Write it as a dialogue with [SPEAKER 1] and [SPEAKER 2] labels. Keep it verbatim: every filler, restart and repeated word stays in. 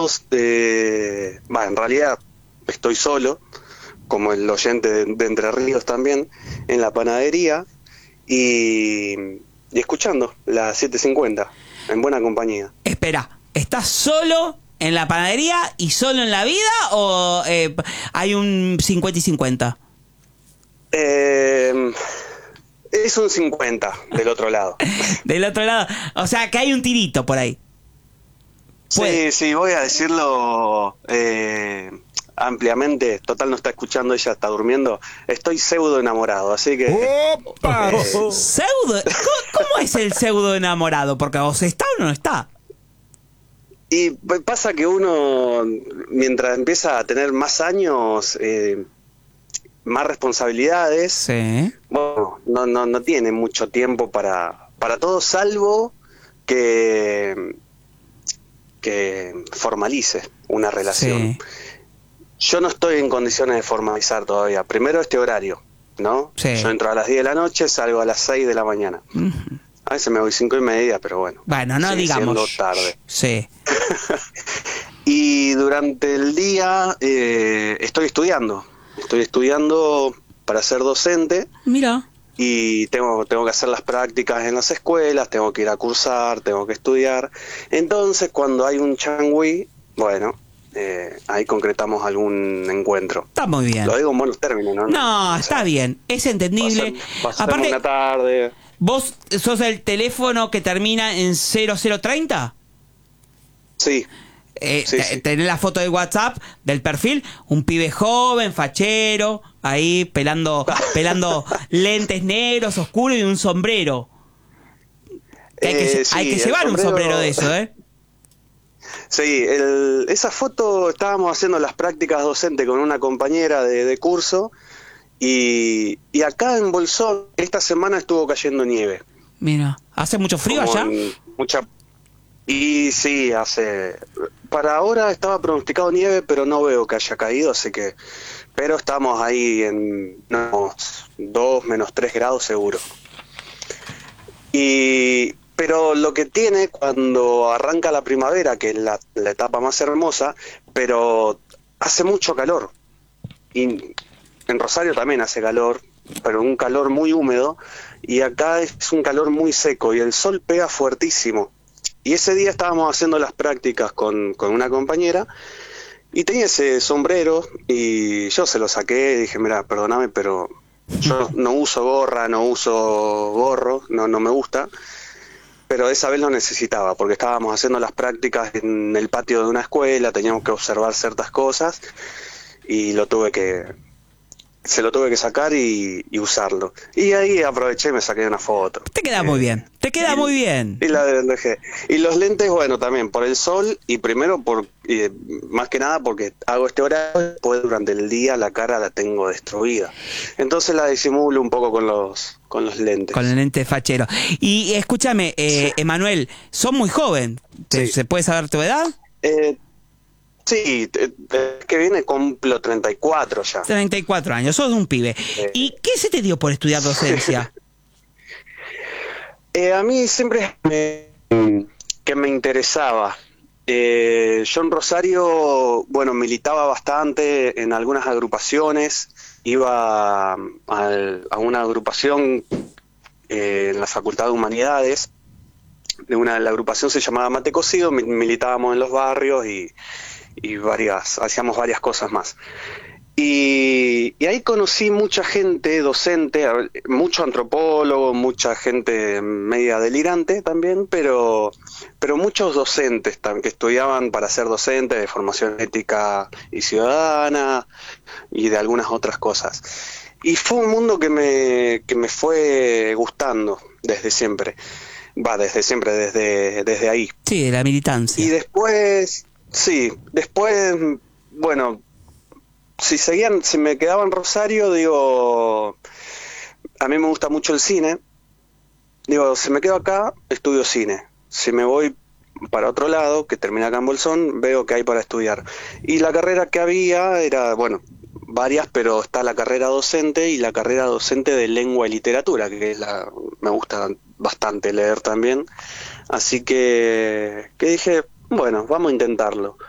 [SPEAKER 1] invitados, eh, bah, en realidad estoy solo, como el oyente de, de Entre Ríos también, en la panadería y, y escuchando la siete cincuenta, en buena compañía.
[SPEAKER 2] Espera, ¿estás solo en la panadería y solo en la vida o eh, hay un cincuenta y cincuenta?
[SPEAKER 1] Eh, es un cincuenta del otro lado.
[SPEAKER 2] Del otro lado, o sea que hay un tirito por ahí.
[SPEAKER 1] Sí, sí, voy a decirlo eh, ampliamente. Total, no está escuchando, ella está durmiendo. Estoy pseudo enamorado, así que...
[SPEAKER 3] ¡Opa!
[SPEAKER 2] Eh, ¿Pseudo? ¿Cómo, ¿Cómo es el pseudo enamorado? Porque o se está o no está.
[SPEAKER 1] Y pasa que uno, mientras empieza a tener más años, eh, más responsabilidades,
[SPEAKER 2] Sí.
[SPEAKER 1] bueno, no, no, no tiene mucho tiempo para, para todo, salvo que, que formalice una relación.
[SPEAKER 2] Sí.
[SPEAKER 1] Yo no estoy en condiciones de formalizar todavía. Primero este horario, ¿no?
[SPEAKER 2] Sí.
[SPEAKER 1] Yo entro a las diez de la noche, salgo a las seis de la mañana.
[SPEAKER 2] Uh-huh.
[SPEAKER 1] A veces me voy cinco y media, pero bueno.
[SPEAKER 2] Bueno, no
[SPEAKER 1] sigue
[SPEAKER 2] digamos.
[SPEAKER 1] siendo tarde.
[SPEAKER 2] Sí.
[SPEAKER 1] Y durante el día eh, estoy estudiando. Estoy estudiando para ser docente.
[SPEAKER 2] Mira.
[SPEAKER 1] Y tengo, tengo que hacer las prácticas en las escuelas, tengo que ir a cursar, tengo que estudiar. Entonces, cuando hay un changüí, bueno, eh, ahí concretamos algún encuentro.
[SPEAKER 2] Está muy bien.
[SPEAKER 1] Lo digo en buenos términos, ¿no?
[SPEAKER 2] No,
[SPEAKER 1] O
[SPEAKER 2] está
[SPEAKER 1] sea,
[SPEAKER 2] bien. Es entendible.
[SPEAKER 1] Va a ser, va a ser
[SPEAKER 2] Aparte,
[SPEAKER 1] una tarde.
[SPEAKER 2] ¿vos sos el teléfono que termina en cero cero treinta?
[SPEAKER 1] Sí.
[SPEAKER 2] Eh,
[SPEAKER 1] Sí,
[SPEAKER 2] te-
[SPEAKER 1] sí.
[SPEAKER 2] Tenés la foto de WhatsApp del perfil, un pibe joven, fachero, ahí pelando, pelando lentes negros, oscuros y un sombrero. Que hay, que,
[SPEAKER 1] Eh, sí,
[SPEAKER 2] hay que
[SPEAKER 1] el
[SPEAKER 2] llevar un sombrero de eso, ¿eh?
[SPEAKER 1] Sí, el, esa foto estábamos haciendo las prácticas docentes con una compañera de, de curso y, y acá en Bolsón esta semana estuvo cayendo nieve.
[SPEAKER 2] Mira, ¿hace mucho frío
[SPEAKER 1] Como
[SPEAKER 2] allá?
[SPEAKER 1] en Mucha. Y sí, hace... Para ahora estaba pronosticado nieve, pero no veo que haya caído, así que... Pero estamos ahí en unos dos, menos tres grados seguro. Y... Pero lo que tiene cuando arranca la primavera, que es la, la etapa más hermosa, pero hace mucho calor. Y en Rosario también hace calor, pero un calor muy húmedo, y acá es un calor muy seco y el sol pega fuertísimo. Y ese día estábamos haciendo las prácticas con, con una compañera y tenía ese sombrero y yo se lo saqué y dije, mira, perdóname, pero yo no uso gorra, no uso gorro, no, no me gusta. Pero esa vez lo necesitaba porque estábamos haciendo las prácticas en el patio de una escuela, teníamos que observar ciertas cosas y lo tuve que, se lo tuve que sacar y, y usarlo. Y ahí aproveché y me saqué una foto.
[SPEAKER 2] Te queda muy bien, te queda
[SPEAKER 1] y,
[SPEAKER 2] muy bien.
[SPEAKER 1] Y la dejé. Y los lentes, bueno, también por el sol y primero por, y más que nada porque hago este horario, después durante el día la cara la tengo destruida. Entonces la disimulo un poco con los con los lentes.
[SPEAKER 2] Con el lente fachero. Y escúchame, eh,
[SPEAKER 1] Sí.
[SPEAKER 2] Emanuel, sos muy joven. ¿Te-
[SPEAKER 1] Sí.
[SPEAKER 2] ¿Se puede saber tu edad?
[SPEAKER 1] Eh, sí, te- te- que viene cumplo treinta y cuatro ya.
[SPEAKER 2] treinta y cuatro años, sos un pibe.
[SPEAKER 1] Eh.
[SPEAKER 2] ¿Y qué se te dio por estudiar docencia?
[SPEAKER 1] Eh, a mí siempre me, que me interesaba. Eh, yo en Rosario, bueno, militaba bastante en algunas agrupaciones, iba al- a una agrupación eh, en la Facultad de Humanidades, de una la agrupación se llamaba Mate Cocido, mi- militábamos en los barrios y, y varias, hacíamos varias cosas más. Y, y ahí conocí mucha gente docente, a ver, mucho antropólogo, mucha gente media delirante también, pero, pero muchos docentes tam- que estudiaban para ser docentes de formación ética y ciudadana y de algunas otras cosas. Y fue un mundo que me, que me fue gustando desde siempre, va, desde siempre, desde, desde ahí.
[SPEAKER 2] Sí, de la militancia.
[SPEAKER 1] Y después, sí, después, bueno, si seguían, si me quedaba en Rosario, digo, a mí me gusta mucho el cine, digo, si me quedo acá, estudio cine. Si me voy para otro lado, que termina acá en Bolsón, veo que hay para estudiar. Y la carrera que había era, bueno, varias, pero está la carrera docente y la carrera docente de lengua y literatura, que es la, me gusta bastante leer también. Así que, que dije, bueno, vamos a intentarlo.